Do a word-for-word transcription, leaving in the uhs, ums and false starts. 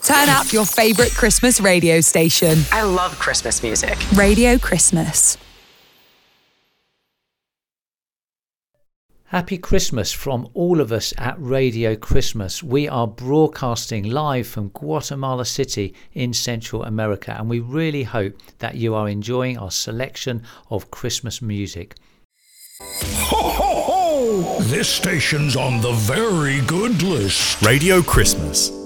Turn up your favourite Christmas radio station. I love Christmas music. Radio Christmas. Happy Christmas from all of us at Radio Christmas. We are broadcasting live from Guatemala City in Central America, and we really hope that you are enjoying our selection of Christmas music. Ho, ho, ho! This station's on the very good list. Radio Christmas.